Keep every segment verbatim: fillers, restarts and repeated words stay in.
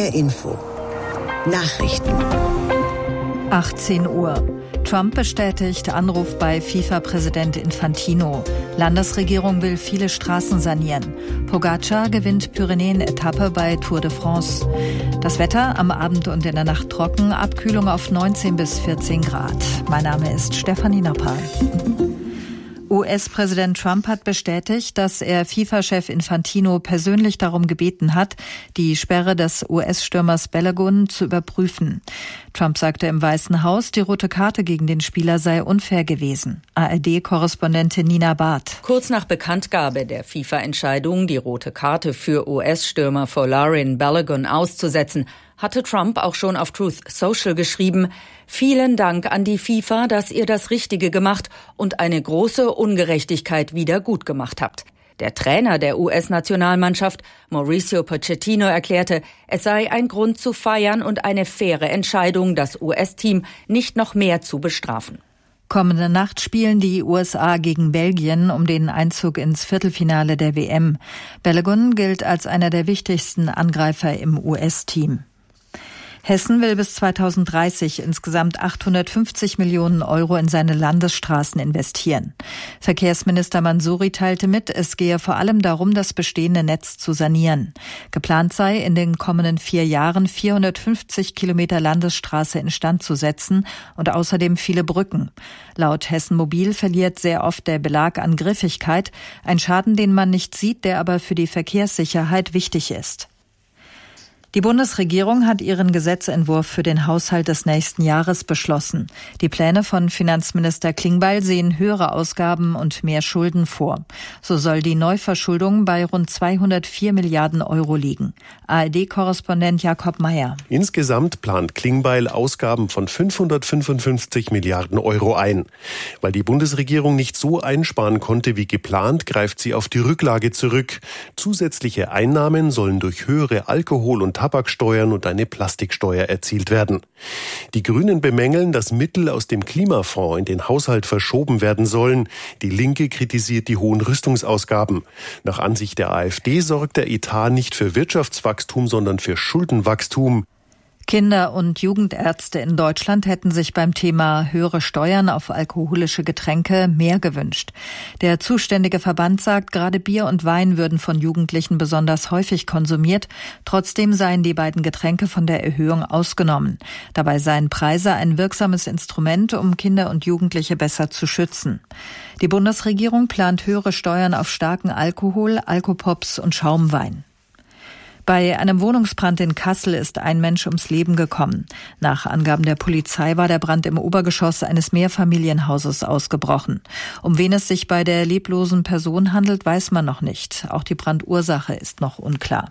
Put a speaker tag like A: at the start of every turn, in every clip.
A: R Info. Nachrichten.
B: achtzehn Uhr. Trump bestätigt Anruf bei FIFA-Präsident Infantino. Landesregierung will viele Straßen sanieren. Pogacar gewinnt Pyrenäen-Etappe bei Tour de France. Das Wetter am Abend und in der Nacht trocken, Abkühlung auf neunzehn bis vierzehn Grad. Mein Name ist Stefanie Noppal. U S-Präsident Trump hat bestätigt, dass er FIFA-Chef Infantino persönlich darum gebeten hat, die Sperre des U S-Stürmers Balogun zu überprüfen. Trump sagte im Weißen Haus, die rote Karte gegen den Spieler sei unfair gewesen. A R D-Korrespondentin Nina Barth.
C: Kurz nach Bekanntgabe der FIFA-Entscheidung, die rote Karte für U S-Stürmer Folarin Balogun auszusetzen, hatte Trump auch schon auf Truth Social geschrieben: Vielen Dank an die FIFA, dass ihr das Richtige gemacht und eine große Ungerechtigkeit wieder gut gemacht habt. Der Trainer der U S-Nationalmannschaft, Mauricio Pochettino, erklärte, es sei ein Grund zu feiern und eine faire Entscheidung, das U S-Team nicht noch mehr zu bestrafen.
B: Kommende Nacht spielen die U S A gegen Belgien um den Einzug ins Viertelfinale der W M. Balogun gilt als einer der wichtigsten Angreifer im U S-Team. Hessen will bis zweitausenddreißig insgesamt achthundertfünfzig Millionen Euro in seine Landesstraßen investieren. Verkehrsminister Mansouri teilte mit, es gehe vor allem darum, das bestehende Netz zu sanieren. Geplant sei, in den kommenden vier Jahren vierhundertfünfzig Kilometer Landesstraße instand zu setzen und außerdem viele Brücken. Laut Hessen Mobil verliert sehr oft der Belag an Griffigkeit, ein Schaden, den man nicht sieht, der aber für die Verkehrssicherheit wichtig ist. Die Bundesregierung hat ihren Gesetzentwurf für den Haushalt des nächsten Jahres beschlossen. Die Pläne von Finanzminister Klingbeil sehen höhere Ausgaben und mehr Schulden vor. So soll die Neuverschuldung bei rund zweihundertvier Milliarden Euro liegen. A R D-Korrespondent Jakob Mayer.
D: Insgesamt plant Klingbeil Ausgaben von fünfhundertfünfundfünfzig Milliarden Euro ein. Weil die Bundesregierung nicht so einsparen konnte wie geplant, greift sie auf die Rücklage zurück. Zusätzliche Einnahmen sollen durch höhere Alkohol- und Tabaksteuern und eine Plastiksteuer erzielt werden. Die Grünen bemängeln, dass Mittel aus dem Klimafonds in den Haushalt verschoben werden sollen. Die Linke kritisiert die hohen Rüstungsausgaben. Nach Ansicht der AfD sorgt der Etat nicht für Wirtschaftswachstum, sondern für Schuldenwachstum.
B: Kinder- und Jugendärzte in Deutschland hätten sich beim Thema höhere Steuern auf alkoholische Getränke mehr gewünscht. Der zuständige Verband sagt, gerade Bier und Wein würden von Jugendlichen besonders häufig konsumiert. Trotzdem seien die beiden Getränke von der Erhöhung ausgenommen. Dabei seien Preise ein wirksames Instrument, um Kinder und Jugendliche besser zu schützen. Die Bundesregierung plant höhere Steuern auf starken Alkohol, Alkopops und Schaumwein. Bei einem Wohnungsbrand in Kassel ist ein Mensch ums Leben gekommen. Nach Angaben der Polizei war der Brand im Obergeschoss eines Mehrfamilienhauses ausgebrochen. Um wen es sich bei der leblosen Person handelt, weiß man noch nicht. Auch die Brandursache ist noch unklar.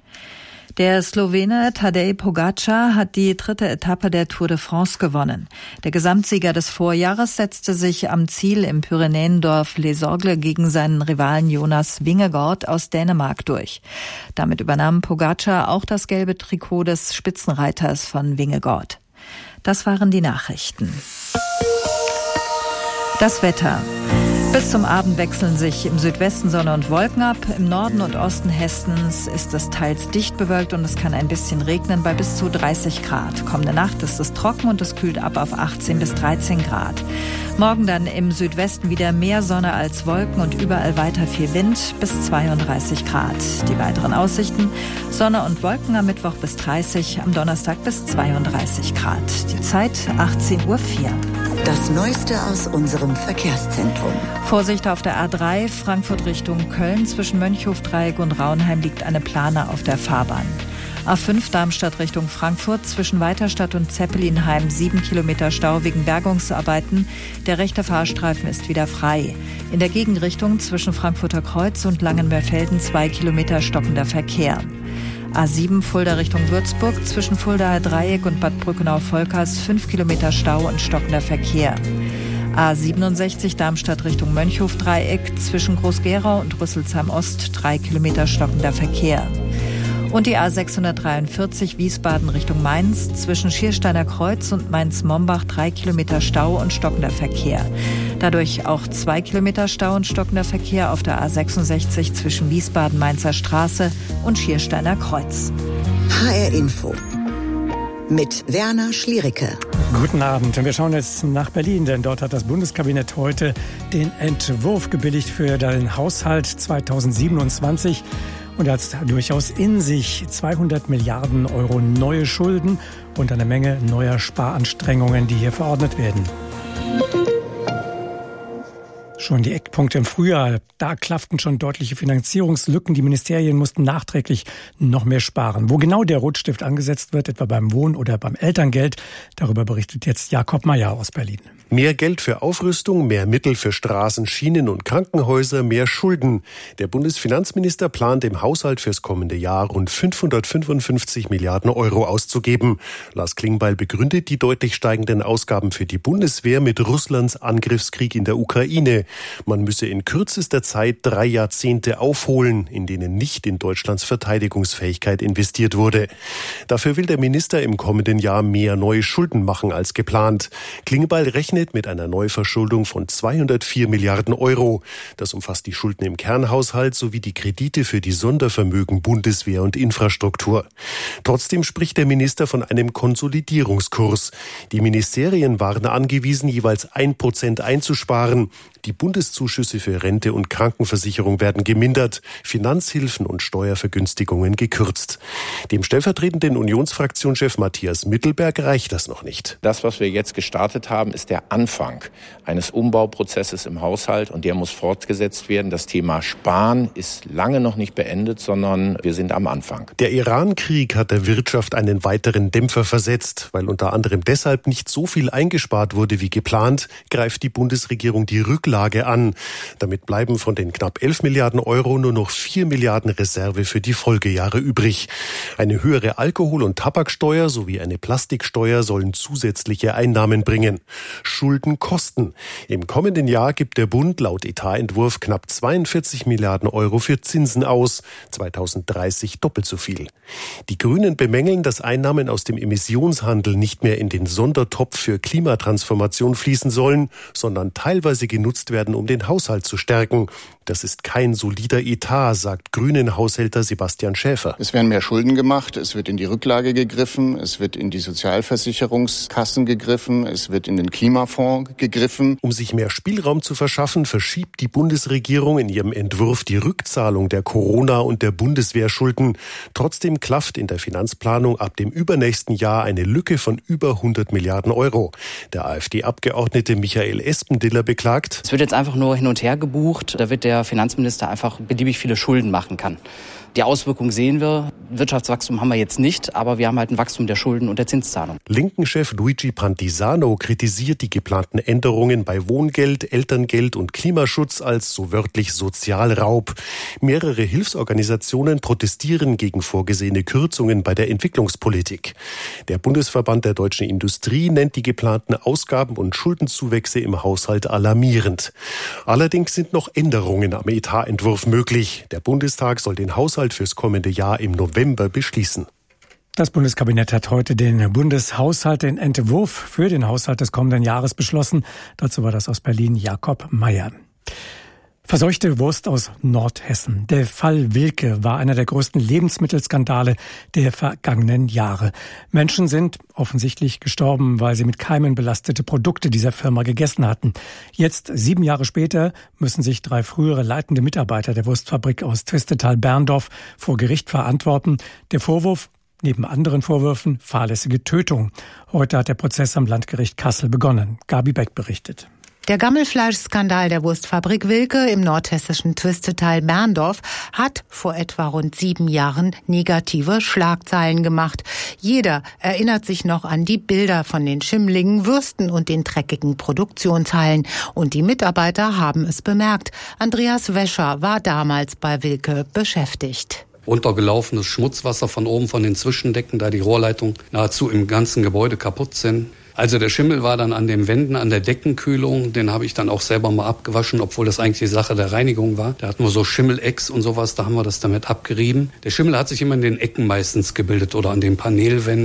B: Der Slowene Tadej Pogacar hat die dritte Etappe der Tour de France gewonnen. Der Gesamtsieger des Vorjahres setzte sich am Ziel im Pyrenäendorf Les Orgles gegen seinen Rivalen Jonas Vingegaard aus Dänemark durch. Damit übernahm Pogacar auch das gelbe Trikot des Spitzenreiters von Vingegaard. Das waren die Nachrichten. Das Wetter. Bis zum Abend wechseln sich im Südwesten Sonne und Wolken ab. Im Norden und Osten Hessens ist es teils dicht bewölkt und es kann ein bisschen regnen bei bis zu dreißig Grad. Kommende Nacht ist es trocken und es kühlt ab auf achtzehn bis dreizehn Grad. Morgen dann im Südwesten wieder mehr Sonne als Wolken und überall weiter viel Wind bis zweiunddreißig Grad. Die weiteren Aussichten: Sonne und Wolken am Mittwoch bis dreißig, am Donnerstag bis zweiunddreißig Grad. Die Zeit achtzehn Uhr vier.
A: Das Neueste aus unserem Verkehrszentrum.
B: Vorsicht auf der A drei, Frankfurt Richtung Köln. Zwischen Mönchhofdreieck und Raunheim liegt eine Plane auf der Fahrbahn. A fünf Darmstadt Richtung Frankfurt, zwischen Weiterstadt und Zeppelinheim sieben Kilometer Stau wegen Bergungsarbeiten. Der rechte Fahrstreifen ist wieder frei. In der Gegenrichtung zwischen Frankfurter Kreuz und Langenmeerfelden zwei Kilometer stockender Verkehr. A sieben Fulda Richtung Würzburg, zwischen Fuldaer Dreieck und Bad Brückenau-Volkers fünf Kilometer Stau und stockender Verkehr. A siebenundsechzig Darmstadt Richtung Mönchhofdreieck, zwischen Groß-Gerau und Rüsselsheim-Ost drei Kilometer stockender Verkehr. Und die A sechshundertdreiundvierzig Wiesbaden Richtung Mainz, zwischen Schiersteiner Kreuz und Mainz-Mombach drei Kilometer Stau und stockender Verkehr. Dadurch auch zwei Kilometer Stau und stockender Verkehr auf der A sechsundsechzig zwischen Wiesbaden-Mainzer Straße und Schiersteiner Kreuz.
A: H R Info mit Werner Schliericke.
E: Guten Abend. Und wir schauen jetzt nach Berlin, denn dort hat das Bundeskabinett heute den Entwurf gebilligt für den Haushalt zweitausendsiebenundzwanzig. Und er hat durchaus in sich zweihundert Milliarden Euro neue Schulden und eine Menge neuer Sparanstrengungen, die hier verordnet werden. Schon die Eckpunkte im Frühjahr, da klafften schon deutliche Finanzierungslücken. Die Ministerien mussten nachträglich noch mehr sparen. Wo genau der Rotstift angesetzt wird, etwa beim Wohn- oder beim Elterngeld, darüber berichtet jetzt Jakob Mayer aus Berlin.
D: Mehr Geld für Aufrüstung, mehr Mittel für Straßen, Schienen und Krankenhäuser, mehr Schulden. Der Bundesfinanzminister plant im Haushalt fürs kommende Jahr rund fünfhundertfünfundfünfzig Milliarden Euro auszugeben. Lars Klingbeil begründet die deutlich steigenden Ausgaben für die Bundeswehr mit Russlands Angriffskrieg in der Ukraine. Man müsse in kürzester Zeit drei Jahrzehnte aufholen, in denen nicht in Deutschlands Verteidigungsfähigkeit investiert wurde. Dafür will der Minister im kommenden Jahr mehr neue Schulden machen als geplant. Klingbeil rechnet mit einer Neuverschuldung von zweihundertvier Milliarden Euro. Das umfasst die Schulden im Kernhaushalt sowie die Kredite für die Sondervermögen Bundeswehr und Infrastruktur. Trotzdem spricht der Minister von einem Konsolidierungskurs. Die Ministerien waren angewiesen, jeweils ein Prozent einzusparen. Die Bundeszuschüsse für Rente und Krankenversicherung werden gemindert, Finanzhilfen und Steuervergünstigungen gekürzt. Dem stellvertretenden Unionsfraktionschef Matthias Mittelberg reicht das noch nicht.
F: Das, was wir jetzt gestartet haben, ist der Anfang eines Umbauprozesses im Haushalt und der muss fortgesetzt werden. Das Thema Sparen ist lange noch nicht beendet, sondern wir sind am Anfang.
D: Der Iran-Krieg hat der Wirtschaft einen weiteren Dämpfer versetzt. Weil unter anderem deshalb nicht so viel eingespart wurde wie geplant, greift die Bundesregierung die Rücklage an. Damit bleiben von den knapp elf Milliarden Euro nur noch vier Milliarden Reserve für die Folgejahre übrig. Eine höhere Alkohol- und Tabaksteuer sowie eine Plastiksteuer sollen zusätzliche Einnahmen bringen. Schulden kosten. Im kommenden Jahr gibt der Bund laut Etatentwurf knapp zweiundvierzig Milliarden Euro für Zinsen aus. zweitausenddreißig doppelt so viel. Die Grünen bemängeln, dass Einnahmen aus dem Emissionshandel nicht mehr in den Sondertopf für Klimatransformation fließen sollen, sondern teilweise genutzt werden, um den Haushalt zu stärken. Das ist kein solider Etat, sagt Grünen-Haushälter Sebastian Schäfer.
G: Es werden mehr Schulden gemacht, es wird in die Rücklage gegriffen, es wird in die Sozialversicherungskassen gegriffen, es wird in den Klimafonds gegriffen.
D: Um sich mehr Spielraum zu verschaffen, verschiebt die Bundesregierung in ihrem Entwurf die Rückzahlung der Corona- und der Bundeswehrschulden. Trotzdem klafft in der Finanzplanung ab dem übernächsten Jahr eine Lücke von über hundert Milliarden Euro. Der AfD-Abgeordnete Michael Espendiller beklagt:
H: Es wird jetzt einfach nur hin und her gebucht, da wird der Finanzminister einfach beliebig viele Schulden machen kann. Die Auswirkungen sehen wir. Wirtschaftswachstum haben wir jetzt nicht, aber wir haben halt ein Wachstum der Schulden und der Zinszahlung.
D: Linken-Chef Luigi Pantisano kritisiert die geplanten Änderungen bei Wohngeld, Elterngeld und Klimaschutz als so wörtlich Sozialraub. Mehrere Hilfsorganisationen protestieren gegen vorgesehene Kürzungen bei der Entwicklungspolitik. Der Bundesverband der deutschen Industrie nennt die geplanten Ausgaben- und Schuldenzuwächse im Haushalt alarmierend. Allerdings sind noch Änderungen am Etatentwurf möglich. Der Bundestag soll den Haushalt fürs kommende Jahr im November beschließen.
E: Das Bundeskabinett hat heute den Bundeshaushalt, den Entwurf für den Haushalt des kommenden Jahres beschlossen. Dazu war das aus Berlin Jakob Mayer. Verseuchte Wurst aus Nordhessen. Der Fall Wilke war einer der größten Lebensmittelskandale der vergangenen Jahre. Menschen sind offensichtlich gestorben, weil sie mit Keimen belastete Produkte dieser Firma gegessen hatten. Jetzt, sieben Jahre später, müssen sich drei frühere leitende Mitarbeiter der Wurstfabrik aus Twistetal-Berndorf vor Gericht verantworten. Der Vorwurf: neben anderen Vorwürfen fahrlässige Tötung. Heute hat der Prozess am Landgericht Kassel begonnen. Gabi Beck berichtet.
I: Der Gammelfleischskandal der Wurstfabrik Wilke im nordhessischen Twistetal-Berndorf hat vor etwa rund sieben Jahren negative Schlagzeilen gemacht. Jeder erinnert sich noch an die Bilder von den schimmligen Würsten und den dreckigen Produktionshallen. Und die Mitarbeiter haben es bemerkt. Andreas Wäscher war damals bei Wilke beschäftigt.
J: Runtergelaufenes Schmutzwasser von oben von den Zwischendecken, da die Rohrleitungen nahezu im ganzen Gebäude kaputt sind. Also der Schimmel war dann an den Wänden, an der Deckenkühlung. Den habe ich dann auch selber mal abgewaschen, obwohl das eigentlich die Sache der Reinigung war. Da hatten wir so Schimmelecks und sowas, da haben wir das damit abgerieben. Der Schimmel hat sich immer in den Ecken meistens gebildet oder an den Panelwänden.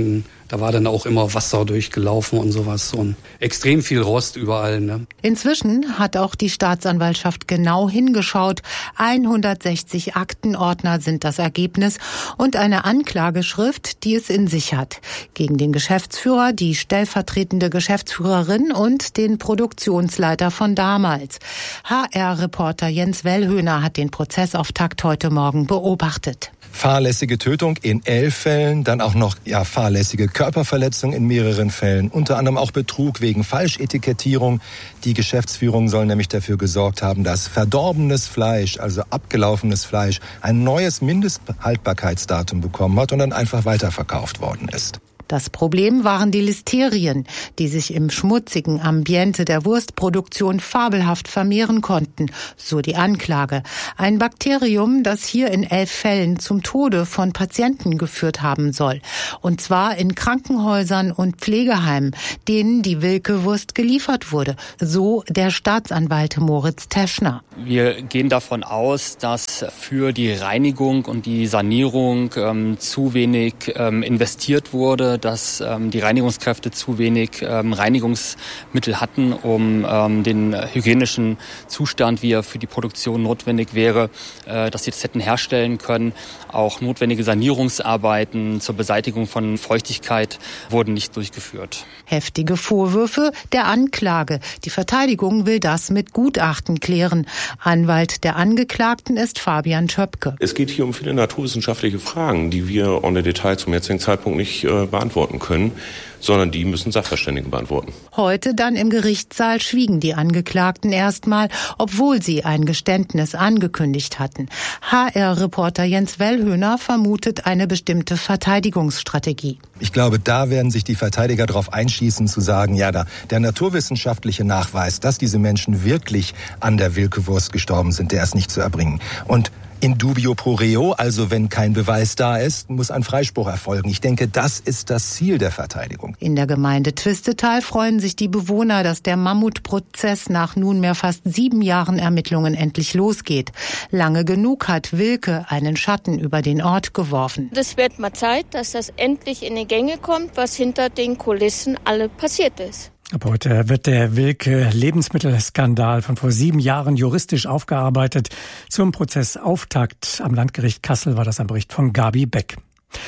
J: Da war dann auch immer Wasser durchgelaufen und sowas und extrem viel Rost überall. Ne?
I: Inzwischen hat auch die Staatsanwaltschaft genau hingeschaut. hundertsechzig Aktenordner sind das Ergebnis und eine Anklageschrift, die es in sich hat. Gegen den Geschäftsführer, die stellvertretende Geschäftsführerin und den Produktionsleiter von damals. H R-Reporter Jens Wellhöhner hat den Prozessauftakt heute Morgen beobachtet.
K: Fahrlässige Tötung in elf Fällen, dann auch noch ja fahrlässige Körperverletzung in mehreren Fällen, unter anderem auch Betrug wegen Falschetikettierung. Die Geschäftsführung soll nämlich dafür gesorgt haben, dass verdorbenes Fleisch, also abgelaufenes Fleisch, ein neues Mindesthaltbarkeitsdatum bekommen hat und dann einfach weiterverkauft worden ist.
I: Das Problem waren die Listerien, die sich im schmutzigen Ambiente der Wurstproduktion fabelhaft vermehren konnten, so die Anklage. Ein Bakterium, das hier in elf Fällen zum Tode von Patienten geführt haben soll. Und zwar in Krankenhäusern und Pflegeheimen, denen die Wilke-Wurst geliefert wurde, so der Staatsanwalt Moritz Teschner.
L: Wir gehen davon aus, dass für die Reinigung und die Sanierung ähm, zu wenig ähm, investiert wurde, dass ähm, die Reinigungskräfte zu wenig ähm, Reinigungsmittel hatten, um ähm, den hygienischen Zustand, wie er für die Produktion notwendig wäre, äh, dass sie das hätten herstellen können. Auch notwendige Sanierungsarbeiten zur Beseitigung von Feuchtigkeit wurden nicht durchgeführt.
I: Heftige Vorwürfe der Anklage. Die Verteidigung will das mit Gutachten klären. Anwalt der Angeklagten ist Fabian Schöpke.
M: Es geht hier um viele naturwissenschaftliche Fragen, die wir en Detail zum jetzigen Zeitpunkt nicht äh, beantworten können, sondern die müssen Sachverständige beantworten.
I: Heute dann im Gerichtssaal schwiegen die Angeklagten erstmal, obwohl sie ein Geständnis angekündigt hatten. H R-Reporter Jens Wellhöhner vermutet eine bestimmte Verteidigungsstrategie.
K: Ich glaube, da werden sich die Verteidiger darauf einschießen, zu sagen, ja, da der naturwissenschaftliche Nachweis, dass diese Menschen wirklich an der Wilke-Wurst gestorben sind, der ist nicht zu erbringen. Und in dubio pro reo, also wenn kein Beweis da ist, muss ein Freispruch erfolgen. Ich denke, das ist das Ziel der Verteidigung.
I: In der Gemeinde Twistetal freuen sich die Bewohner, dass der Mammutprozess nach nunmehr fast sieben Jahren Ermittlungen endlich losgeht. Lange genug hat Wilke einen Schatten über den Ort geworfen.
N: Es wird mal Zeit, dass das endlich in die Gänge kommt, was hinter den Kulissen alle passiert ist.
E: Ab heute wird der Wilke-Lebensmittelskandal von vor sieben Jahren juristisch aufgearbeitet. Zum Prozessauftakt am Landgericht Kassel war das ein Bericht von Gabi Beck.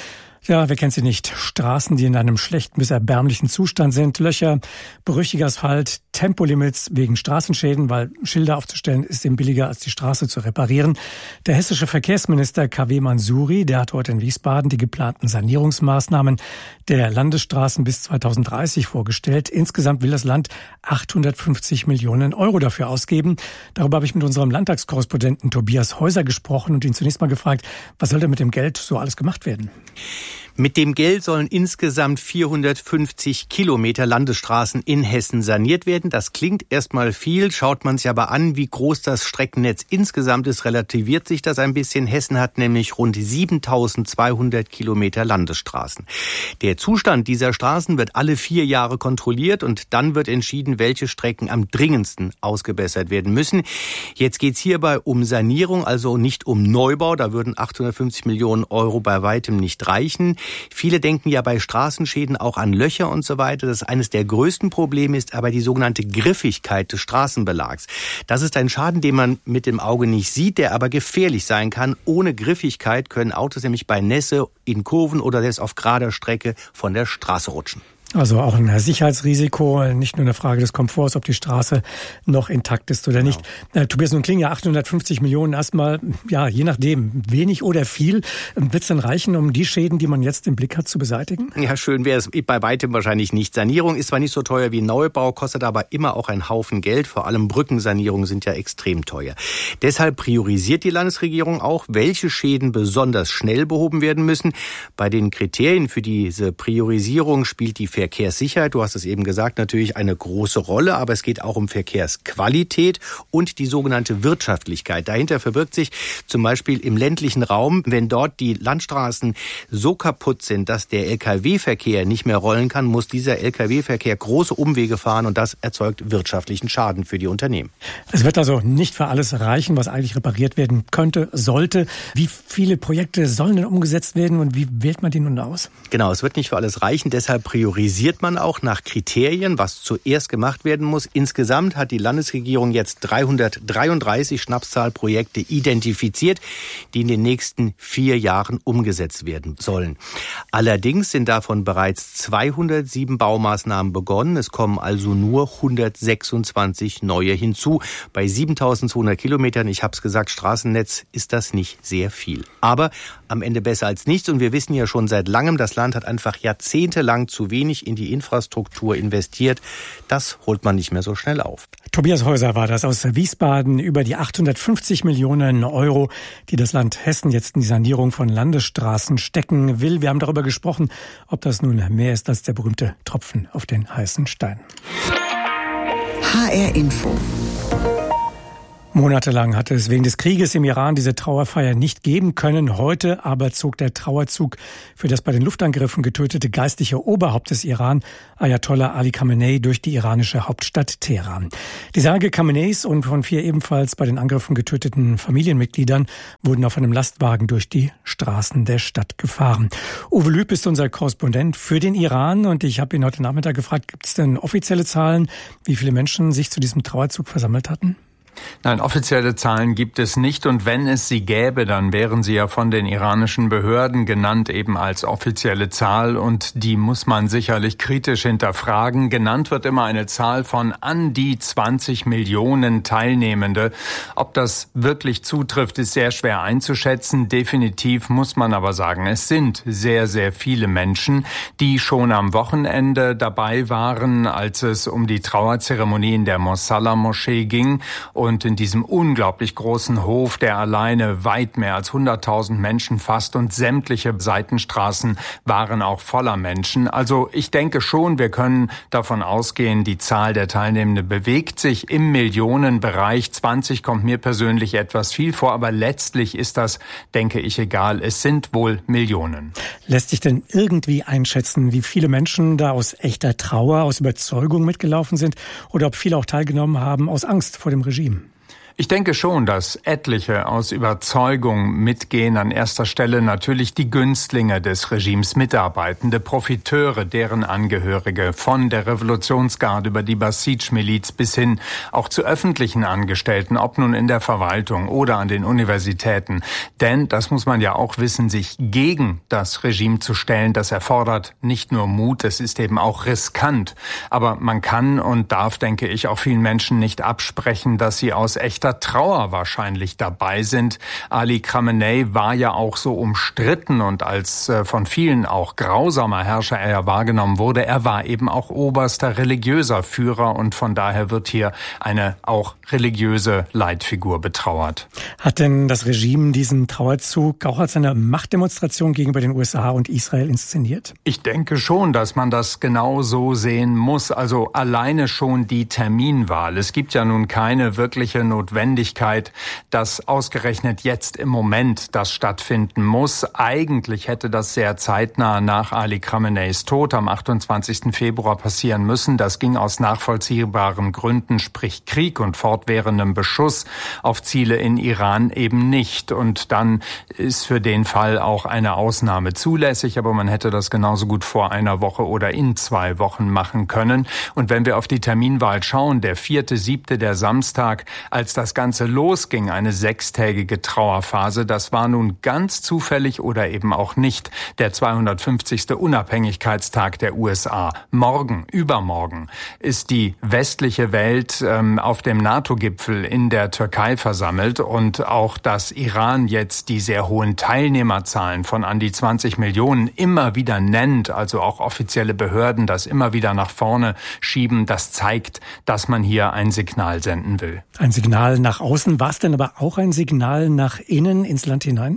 E: Ja, wer kennt sie nicht? Straßen, die in einem schlechten bis erbärmlichen Zustand sind, Löcher, brüchiger Asphalt, Tempolimits wegen Straßenschäden, weil Schilder aufzustellen ist eben billiger als die Straße zu reparieren. Der hessische Verkehrsminister K W Mansuri, der hat heute in Wiesbaden die geplanten Sanierungsmaßnahmen der Landesstraßen bis zweitausenddreißig vorgestellt. Insgesamt will das Land achthundertfünfzig Millionen Euro dafür ausgeben. Darüber habe ich mit unserem Landtagskorrespondenten Tobias Häuser gesprochen und ihn zunächst mal gefragt, was soll denn mit dem Geld so alles gemacht werden?
O: Mit dem Geld sollen insgesamt vierhundertfünfzig Kilometer Landesstraßen in Hessen saniert werden. Das klingt erstmal viel, schaut man sich aber an, wie groß das Streckennetz insgesamt ist, relativiert sich das ein bisschen. Hessen hat nämlich rund siebentausendzweihundert Kilometer Landesstraßen. Der Zustand dieser Straßen wird alle vier Jahre kontrolliert und dann wird entschieden, welche Strecken am dringendsten ausgebessert werden müssen. Jetzt geht es hierbei um Sanierung, also nicht um Neubau. Da würden achthundertfünfzig Millionen Euro bei weitem nicht reichen. Viele denken ja bei Straßenschäden auch an Löcher und so weiter. Das eines der größten Probleme ist aber die sogenannte Griffigkeit des Straßenbelags. Das ist ein Schaden, den man mit dem Auge nicht sieht, der aber gefährlich sein kann. Ohne Griffigkeit können Autos nämlich bei Nässe, in Kurven oder selbst auf gerader Strecke von der Straße rutschen.
E: Also auch ein Sicherheitsrisiko, nicht nur eine Frage des Komforts, ob die Straße noch intakt ist oder nicht. Genau. Äh, Tobias, nun klingen ja achthundertfünfzig Millionen erstmal, ja, je nachdem, wenig oder viel. Wird es denn reichen, um die Schäden, die man jetzt im Blick hat, zu beseitigen?
O: Ja, schön wäre es bei weitem wahrscheinlich nicht. Sanierung ist zwar nicht so teuer wie Neubau, kostet aber immer auch einen Haufen Geld. Vor allem Brückensanierungen sind ja extrem teuer. Deshalb priorisiert die Landesregierung auch, welche Schäden besonders schnell behoben werden müssen. Bei den Kriterien für diese Priorisierung spielt die Verkehrssicherheit. Du hast es eben gesagt, natürlich eine große Rolle, aber es geht auch um Verkehrsqualität und die sogenannte Wirtschaftlichkeit. Dahinter verbirgt sich zum Beispiel im ländlichen Raum, wenn dort die Landstraßen so kaputt sind, dass der L K W-Verkehr nicht mehr rollen kann, muss dieser L K W-Verkehr große Umwege fahren und das erzeugt wirtschaftlichen Schaden für die Unternehmen.
E: Es wird also nicht für alles reichen, was eigentlich repariert werden könnte, sollte. Wie viele Projekte sollen denn umgesetzt werden und wie wählt man die nun aus?
O: Genau, es wird nicht für alles reichen. Deshalb priorisiert man auch nach Kriterien, was zuerst gemacht werden muss. Insgesamt hat die Landesregierung jetzt dreihundertdreiunddreißig Schnapszahlprojekte identifiziert, die in den nächsten vier Jahren umgesetzt werden sollen. Allerdings sind davon bereits zweihundertsieben Baumaßnahmen begonnen. Es kommen also nur hundertsechsundzwanzig neue hinzu. Bei siebentausendzweihundert Kilometern, ich habe es gesagt, Straßennetz ist das nicht sehr viel. Aber am Ende besser als nichts. Und wir wissen ja schon seit langem, das Land hat einfach jahrzehntelang zu wenig in die Infrastruktur investiert. Das holt man nicht mehr so schnell auf.
E: Tobias Häuser war das aus Wiesbaden über die achthundertfünfzig Millionen Euro, die das Land Hessen jetzt in die Sanierung von Landesstraßen stecken will. Wir haben darüber gesprochen, ob das nun mehr ist als der berühmte Tropfen auf den heißen Stein.
A: H R Info.
E: Monatelang hatte es wegen des Krieges im Iran diese Trauerfeier nicht geben können. Heute aber zog der Trauerzug für das bei den Luftangriffen getötete geistliche Oberhaupt des Iran, Ayatollah Ali Khamenei, durch die iranische Hauptstadt Teheran. Die Särge Khameneis und von vier ebenfalls bei den Angriffen getöteten Familienmitgliedern wurden auf einem Lastwagen durch die Straßen der Stadt gefahren. Uwe Lüb ist unser Korrespondent für den Iran und ich habe ihn heute Nachmittag gefragt, gibt es denn offizielle Zahlen, wie viele Menschen sich zu diesem Trauerzug versammelt hatten?
P: Nein, offizielle Zahlen gibt es nicht und wenn es sie gäbe, dann wären sie ja von den iranischen Behörden genannt eben als offizielle Zahl und die muss man sicherlich kritisch hinterfragen. Genannt wird immer eine Zahl von an die zwanzig Millionen Teilnehmende. Ob das wirklich zutrifft, ist sehr schwer einzuschätzen. Definitiv muss man aber sagen, es sind sehr, sehr viele Menschen, die schon am Wochenende dabei waren, als es um die Trauerzeremonie in der Mosalla-Moschee ging. Und in diesem unglaublich großen Hof, der alleine weit mehr als hunderttausend Menschen fasst und sämtliche Seitenstraßen waren auch voller Menschen. Also ich denke schon, wir können davon ausgehen, die Zahl der Teilnehmenden bewegt sich im Millionenbereich. zwanzig kommt mir persönlich etwas viel vor, aber letztlich ist das, denke ich, egal. Es sind wohl Millionen.
E: Lässt sich denn irgendwie einschätzen, wie viele Menschen da aus echter Trauer, aus Überzeugung mitgelaufen sind oder ob viele auch teilgenommen haben aus Angst vor dem Regime?
P: Ich denke schon, dass etliche aus Überzeugung mitgehen. An erster Stelle natürlich die Günstlinge des Regimes, Mitarbeitende, Profiteure, deren Angehörige, von der Revolutionsgarde über die Basij-Miliz bis hin auch zu öffentlichen Angestellten, ob nun in der Verwaltung oder an den Universitäten. Denn, das muss man ja auch wissen, sich gegen das Regime zu stellen, das erfordert nicht nur Mut, es ist eben auch riskant. Aber man kann und darf, denke ich, auch vielen Menschen nicht absprechen, dass sie aus echter Trauer wahrscheinlich dabei sind. Ali Khamenei war ja auch so umstritten und als äh, von vielen auch grausamer Herrscher er ja wahrgenommen wurde, er war eben auch oberster religiöser Führer und von daher wird hier eine auch religiöse Leitfigur betrauert.
E: Hat denn das Regime diesen Trauerzug auch als eine Machtdemonstration gegenüber den U S A und Israel inszeniert?
P: Ich denke schon, dass man das genau so sehen muss. Also alleine schon die Terminwahl. Es gibt ja nun keine wirkliche Notwendigkeit, dass ausgerechnet jetzt im Moment das stattfinden muss. Eigentlich hätte das sehr zeitnah nach Ali Khameneis Tod am achtundzwanzigsten Februar passieren müssen. Das ging aus nachvollziehbaren Gründen, sprich Krieg und fortwährendem Beschuss auf Ziele in Iran eben nicht. Und dann ist für den Fall auch eine Ausnahme zulässig, aber man hätte das genauso gut vor einer Woche oder in zwei Wochen machen können. Und wenn wir auf die Terminwahl schauen, der vierte, siebte, der Samstag, als das Ganze losging, eine sechstägige Trauerphase, das war nun ganz zufällig oder eben auch nicht der zweihundertfünfzigste Unabhängigkeitstag der U S A. Morgen, übermorgen, ist die westliche Welt ähm, auf dem NATO-Gipfel in der Türkei versammelt und auch, dass Iran jetzt die sehr hohen Teilnehmerzahlen von an die zwanzig Millionen immer wieder nennt, also auch offizielle Behörden das immer wieder nach vorne schieben, das zeigt, dass man hier ein Signal senden will.
E: Ein Signal nach außen. War es denn aber auch ein Signal nach innen ins Land hinein?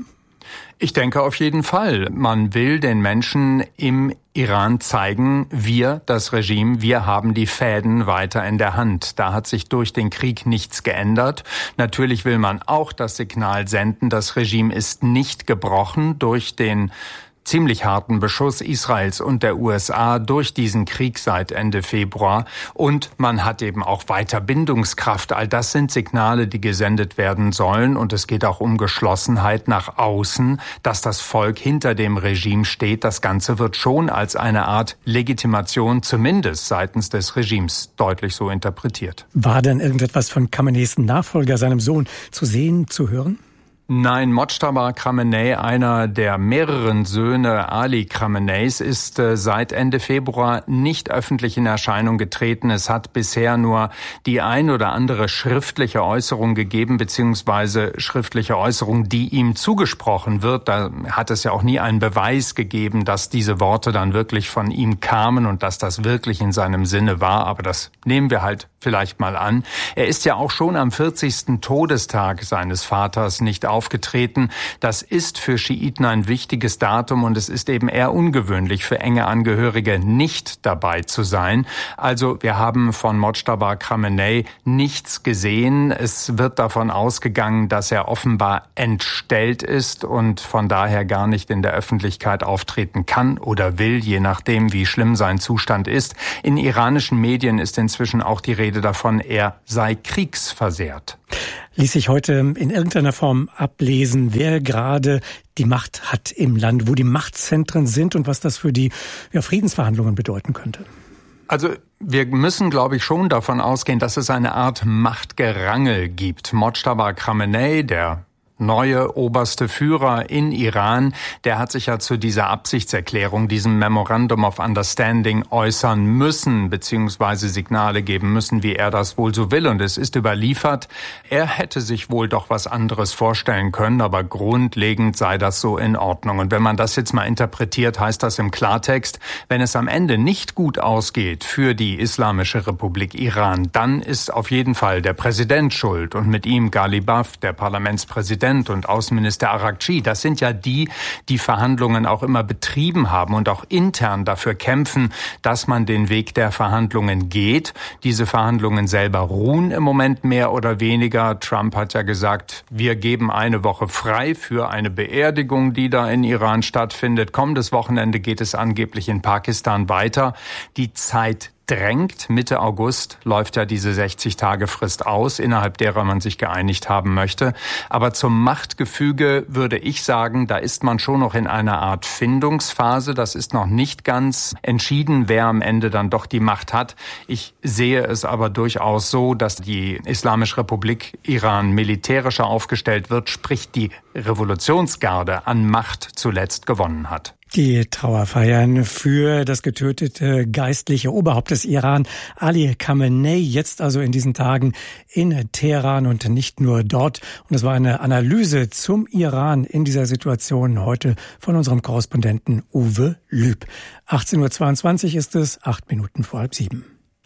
P: Ich denke auf jeden Fall. Man will den Menschen im Iran zeigen, wir, das Regime, wir haben die Fäden weiter in der Hand. Da hat sich durch den Krieg nichts geändert. Natürlich will man auch das Signal senden, das Regime ist nicht gebrochen durch den ziemlich harten Beschuss Israels und der U S A durch diesen Krieg seit Ende Februar. Und man hat eben auch weiter Bindungskraft. All das sind Signale, die gesendet werden sollen. Und es geht auch um Geschlossenheit nach außen, dass das Volk hinter dem Regime steht. Das Ganze wird schon als eine Art Legitimation, zumindest seitens des Regimes, deutlich so interpretiert.
E: War denn irgendetwas von Khameneis Nachfolger, seinem Sohn, zu sehen, zu hören?
P: Nein, Mojtaba Khamenei, einer der mehreren Söhne Ali Khameneis, ist äh, seit Ende Februar nicht öffentlich in Erscheinung getreten. Es hat bisher nur die ein oder andere schriftliche Äußerung gegeben, beziehungsweise schriftliche Äußerung, die ihm zugesprochen wird. Da hat es ja auch nie einen Beweis gegeben, dass diese Worte dann wirklich von ihm kamen und dass das wirklich in seinem Sinne war. Aber das nehmen wir halt vielleicht mal an. Er ist ja auch schon am vierzigsten Todestag seines Vaters nicht aufgetreten. Das ist für Schiiten ein wichtiges Datum und es ist eben eher ungewöhnlich für enge Angehörige nicht dabei zu sein. Also wir haben von Mojtaba Khamenei nichts gesehen. Es wird davon ausgegangen, dass er offenbar entstellt ist und von daher gar nicht in der Öffentlichkeit auftreten kann oder will, je nachdem, wie schlimm sein Zustand ist. In iranischen Medien ist inzwischen auch die Rede davon, er sei kriegsversehrt.
E: Ließ sich heute in irgendeiner Form ablesen, wer gerade die Macht hat im Land, wo die Machtzentren sind und was das für die ja, Friedensverhandlungen bedeuten könnte?
P: Also wir müssen, glaube ich, schon davon ausgehen, dass es eine Art Machtgerangel gibt. Mojtaba Khamenei, der neue oberste Führer in Iran, der hat sich ja zu dieser Absichtserklärung, diesem Memorandum of Understanding äußern müssen, beziehungsweise Signale geben müssen, wie er das wohl so will. Und es ist überliefert, er hätte sich wohl doch was anderes vorstellen können, aber grundlegend sei das so in Ordnung. Und wenn man das jetzt mal interpretiert, heißt das im Klartext, wenn es am Ende nicht gut ausgeht für die Islamische Republik Iran, dann ist auf jeden Fall der Präsident schuld und mit ihm Ghalibaf, der Parlamentspräsident und Außenminister Araghchi, das sind ja die, die Verhandlungen auch immer betrieben haben und auch intern dafür kämpfen, dass man den Weg der Verhandlungen geht. Diese Verhandlungen selber ruhen im Moment mehr oder weniger. Trump hat ja gesagt, wir geben eine Woche frei für eine Beerdigung, die da in Iran stattfindet. Kommendes Wochenende geht es angeblich in Pakistan weiter. Die Zeit drängt. Mitte August läuft ja diese sechzig-Tage-Frist aus, innerhalb derer man sich geeinigt haben möchte. Aber zum Machtgefüge würde ich sagen, da ist man schon noch in einer Art Findungsphase. Das ist noch nicht ganz entschieden, wer am Ende dann doch die Macht hat. Ich sehe es aber durchaus so, dass die Islamische Republik Iran militärischer aufgestellt wird, sprich die Revolutionsgarde an Macht zuletzt gewonnen hat.
E: Die Trauerfeiern für das getötete geistliche Oberhaupt des Iran, Ali Khamenei, jetzt also in diesen Tagen in Teheran und nicht nur dort. Und es war eine Analyse zum Iran in dieser Situation heute von unserem Korrespondenten Uwe Lüb. achtzehn Uhr zweiundzwanzig ist es, acht Minuten vor halb sieben.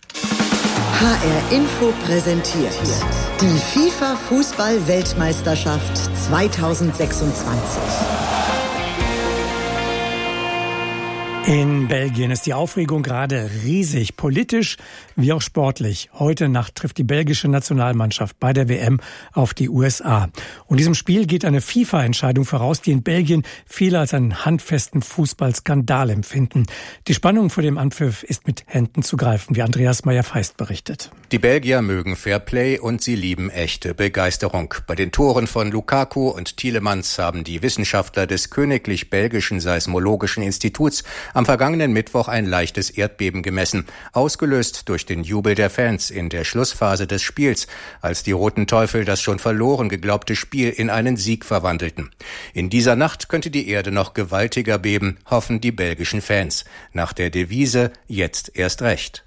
A: H R Info präsentiert die FIFA-Fußball-Weltmeisterschaft zweitausendsechsundzwanzig.
E: In Belgien ist die Aufregung gerade riesig, politisch wie auch sportlich. Heute Nacht trifft die belgische Nationalmannschaft bei der W M auf die U S A. Und diesem Spiel geht eine FIFA-Entscheidung voraus, die in Belgien viele als einen handfesten Fußballskandal empfinden. Die Spannung vor dem Anpfiff ist mit Händen zu greifen, wie Andreas Meyer-Feist berichtet.
Q: Die Belgier mögen Fairplay und sie lieben echte Begeisterung. Bei den Toren von Lukaku und Tielemans haben die Wissenschaftler des Königlich Belgischen Seismologischen Instituts am vergangenen Mittwoch ein leichtes Erdbeben gemessen, ausgelöst durch den Jubel der Fans in der Schlussphase des Spiels, als die Roten Teufel das schon verloren geglaubte Spiel in einen Sieg verwandelten. In dieser Nacht könnte die Erde noch gewaltiger beben, hoffen die belgischen Fans. Nach der Devise jetzt erst recht.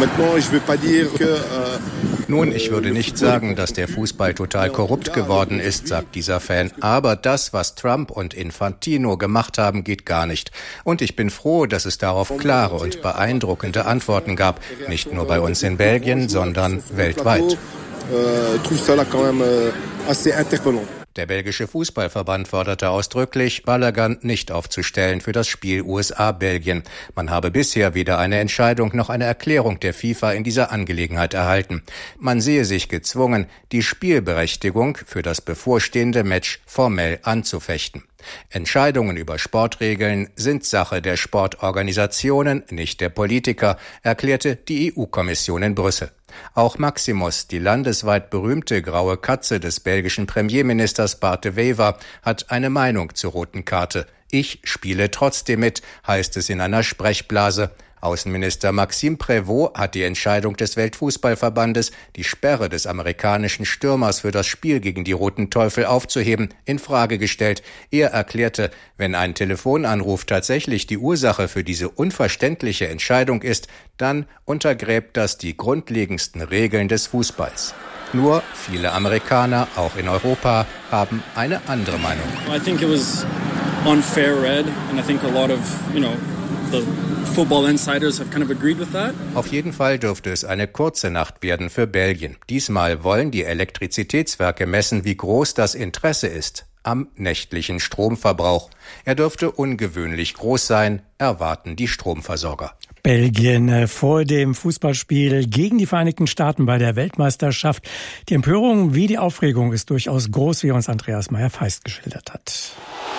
Q: Nun, ich würde nicht sagen, dass der Fußball total korrupt geworden ist, sagt dieser Fan. Aber das, was Trump und Infantino gemacht haben, geht gar nicht. Und ich bin froh, dass es darauf klare und beeindruckende Antworten gab. Nicht nur bei uns in Belgien, sondern weltweit. Der belgische Fußballverband forderte ausdrücklich, Balogun nicht aufzustellen für das Spiel U S A-Belgien. Man habe bisher weder eine Entscheidung noch eine Erklärung der FIFA in dieser Angelegenheit erhalten. Man sehe sich gezwungen, die Spielberechtigung für das bevorstehende Match formell anzufechten. Entscheidungen über Sportregeln sind Sache der Sportorganisationen, nicht der Politiker, erklärte die E U-Kommission in Brüssel. Auch Maximus, die landesweit berühmte graue Katze des belgischen Premierministers Bart de Wever, hat eine Meinung zur roten Karte. Ich spiele trotzdem mit, heißt es in einer Sprechblase. Außenminister Maxime Prévost hat die Entscheidung des Weltfußballverbandes, die Sperre des amerikanischen Stürmers für das Spiel gegen die Roten Teufel aufzuheben, in Frage gestellt. Er erklärte, wenn ein Telefonanruf tatsächlich die Ursache für diese unverständliche Entscheidung ist, dann untergräbt das die grundlegendsten Regeln des Fußballs. Nur viele Amerikaner, auch in Europa, haben eine andere Meinung.
R: I think it was unfair red and I think a lot of, you know, the football insiders have kind of agreed with that.
Q: Auf jeden Fall dürfte es eine kurze Nacht werden für Belgien. Diesmal wollen die Elektrizitätswerke messen, wie groß das Interesse ist am nächtlichen Stromverbrauch. Er dürfte ungewöhnlich groß sein, erwarten die Stromversorger.
E: Belgien vor dem Fußballspiel gegen die Vereinigten Staaten bei der Weltmeisterschaft. Die Empörung wie die Aufregung ist durchaus groß, wie uns Andreas Meyer-Feist geschildert hat.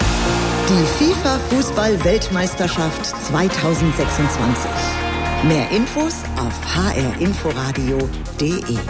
A: Die FIFA-Fußball-Weltmeisterschaft zweitausendsechsundzwanzig. Mehr Infos auf h r inforadio punkt d e.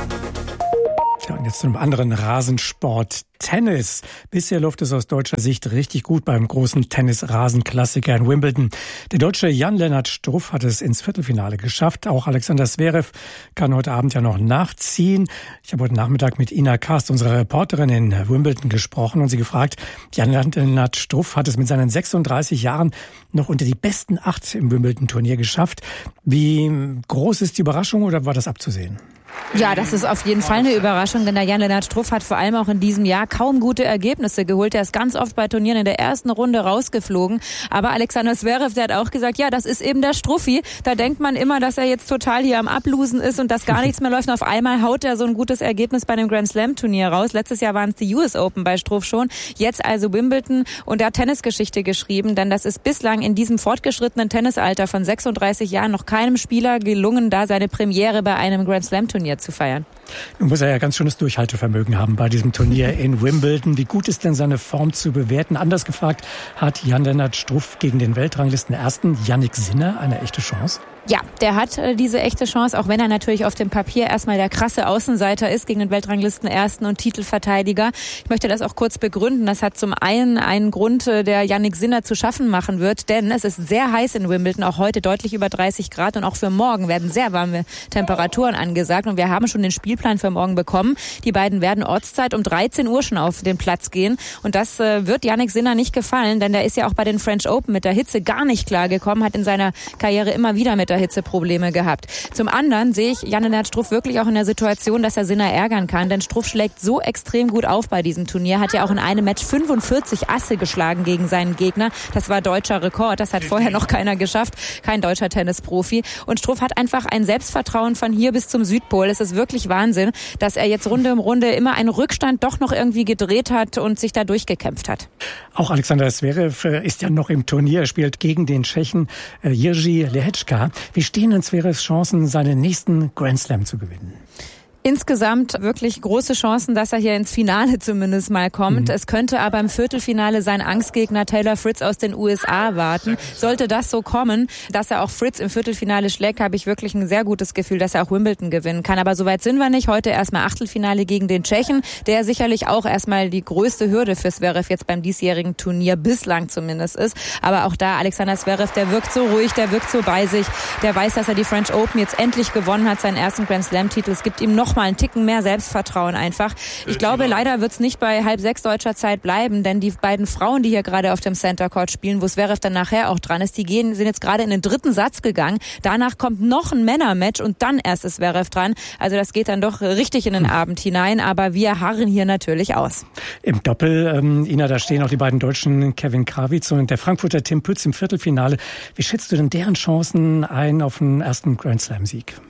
E: Ja, und jetzt zu einem anderen Rasensport. Tennis. Bisher läuft es aus deutscher Sicht richtig gut beim großen Tennis-Rasenklassiker in Wimbledon. Der Deutsche Jan-Lennart Struff hat es ins Viertelfinale geschafft. Auch Alexander Zverev kann heute Abend ja noch nachziehen. Ich habe heute Nachmittag mit Ina Karst, unserer Reporterin in Wimbledon, gesprochen und sie gefragt, Jan-Lennart Struff hat es mit seinen sechsunddreißig Jahren noch unter die besten acht im Wimbledon-Turnier geschafft. Wie groß ist die Überraschung oder war das abzusehen?
S: Ja, das ist auf jeden Fall eine Überraschung, denn der Jan-Lennart Struff hat vor allem auch in diesem Jahr kaum gute Ergebnisse geholt. Er ist ganz oft bei Turnieren in der ersten Runde rausgeflogen. Aber Alexander Zverev, der hat auch gesagt, ja, das ist eben der Struffi. Da denkt man immer, dass er jetzt total hier am Ablosen ist und dass gar nichts mehr läuft. Und auf einmal haut er so ein gutes Ergebnis bei einem Grand Slam Turnier raus. Letztes Jahr waren es die U S Open bei Struff schon. Jetzt also Wimbledon und er hat Tennisgeschichte geschrieben, denn das ist bislang in diesem fortgeschrittenen Tennisalter von sechsunddreißig Jahren noch keinem Spieler gelungen, da seine Premiere bei einem Grand Slam Turnier zu feiern.
E: Nun muss er ja ganz schönes Durchhaltevermögen haben bei diesem Turnier in Wimbledon. Wie gut ist denn seine Form zu bewerten? Anders gefragt, hat Jan-Lennart Struff gegen den Weltranglistenersten Jannik Sinner eine echte Chance?
S: Ja, der hat äh, diese echte Chance, auch wenn er natürlich auf dem Papier erstmal der krasse Außenseiter ist gegen den Weltranglistenersten und Titelverteidiger. Ich möchte das auch kurz begründen. Das hat zum einen einen Grund, äh, der Jannik Sinner zu schaffen machen wird, denn es ist sehr heiß in Wimbledon, auch heute deutlich über dreißig Grad und auch für morgen werden sehr warme Temperaturen angesagt und wir haben schon den Spielplan für morgen bekommen. Die beiden werden Ortszeit um dreizehn Uhr schon auf den Platz gehen und das äh, wird Jannik Sinner nicht gefallen, denn der ist ja auch bei den French Open mit der Hitze gar nicht klargekommen, hat in seiner Karriere immer wieder mit der Hitzeprobleme gehabt. Zum anderen sehe ich Jan-Lennart Struff wirklich auch in der Situation, dass er Sinner ärgern kann, denn Struff schlägt so extrem gut auf bei diesem Turnier, hat ja auch in einem Match fünfundvierzig Asse geschlagen gegen seinen Gegner. Das war deutscher Rekord, das hat vorher noch keiner geschafft, kein deutscher Tennisprofi. Und Struff hat einfach ein Selbstvertrauen von hier bis zum Südpol. Es ist wirklich Wahnsinn, dass er jetzt Runde um Runde immer einen Rückstand doch noch irgendwie gedreht hat und sich da durchgekämpft hat.
E: Auch Alexander Zverev ist ja noch im Turnier, er spielt gegen den Tschechen Jiří Lehečka. Wie stehen denn Zverevs Chancen, seinen nächsten Grand Slam zu gewinnen?
S: Insgesamt wirklich große Chancen, dass er hier ins Finale zumindest mal kommt. Mhm. Es könnte aber im Viertelfinale sein Angstgegner Taylor Fritz aus den U S A warten. Sollte das so kommen, dass er auch Fritz im Viertelfinale schlägt, habe ich wirklich ein sehr gutes Gefühl, dass er auch Wimbledon gewinnen kann. Aber soweit sind wir nicht. Heute erstmal Achtelfinale gegen den Tschechen, der sicherlich auch erstmal die größte Hürde für Zverev jetzt beim diesjährigen Turnier bislang zumindest ist. Aber auch da Alexander Zverev, der wirkt so ruhig, der wirkt so bei sich. Der weiß, dass er die French Open jetzt endlich gewonnen hat, seinen ersten Grand Slam Titel. Es gibt ihm noch mal einen Ticken mehr Selbstvertrauen einfach. Ich glaube, leider wird es nicht bei halb sechs deutscher Zeit bleiben, denn die beiden Frauen, die hier gerade auf dem Center Court spielen, wo Zverev dann nachher auch dran ist, die gehen, sind jetzt gerade in den dritten Satz gegangen. Danach kommt noch ein Männermatch und dann erst ist Zverev dran. Also das geht dann doch richtig in den hm. Abend hinein, aber wir harren hier natürlich aus.
E: Im Doppel, ähm, Ina, da stehen auch die beiden Deutschen Kevin Krawitz und der Frankfurter Tim Pütz im Viertelfinale. Wie schätzt du denn deren Chancen ein auf einen ersten Grand Slam Sieg?